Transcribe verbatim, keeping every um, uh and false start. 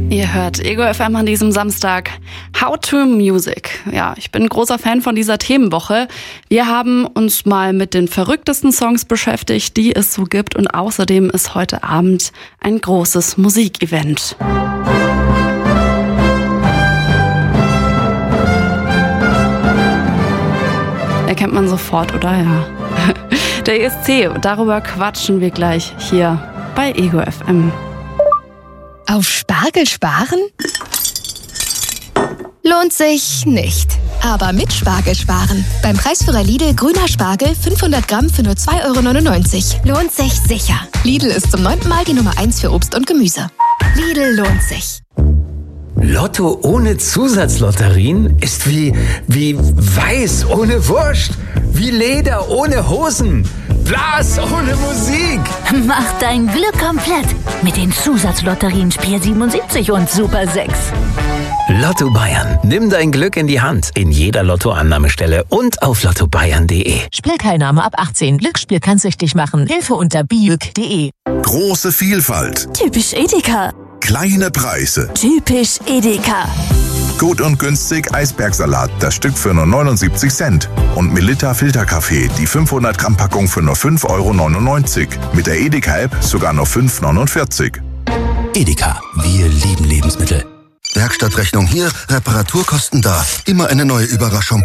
Ihr hört Ego F M an diesem Samstag. How to Music. Ja, ich bin ein großer Fan von dieser Themenwoche. Wir haben uns mal mit den verrücktesten Songs beschäftigt, die es so gibt. Und außerdem ist heute Abend ein großes Musikevent. Erkennt man sofort, oder? Ja. Der E S C, darüber quatschen wir gleich hier bei Ego F M. Auf Spargel sparen? Lohnt sich nicht. Aber mit Spargel sparen. Beim Preisführer Lidl grüner Spargel fünfhundert Gramm für nur zwei Euro neunundneunzig. Lohnt sich sicher. Lidl ist zum neunten Mal die Nummer eins für Obst und Gemüse. Lidl lohnt sich. Lotto ohne Zusatzlotterien ist wie, wie Weiß ohne Wurst, wie Leder ohne Hosen, Blas ohne Musik. Mach dein Glück komplett mit den Zusatzlotterien Spiel siebenundsiebzig und Super sechs. Lotto Bayern. Nimm dein Glück in die Hand. In jeder Lottoannahmestelle und auf lotto bayern punkt de. Spielteilnahme ab achtzehn. Glücksspiel kann süchtig machen. Hilfe unter biüg punkt de. Große Vielfalt. Typisch Edeka. Kleine Preise. Typisch Edeka. Gut und günstig Eisbergsalat, das Stück für nur neunundsiebzig Cent. Und Melitta Filterkaffee, die fünfhundert Gramm Packung für nur fünf Euro neunundneunzig. Mit der Edeka-App sogar nur fünf Euro neunundvierzig. Edeka, wir lieben Lebensmittel. Werkstattrechnung hier, Reparaturkosten da. Immer eine neue Überraschung.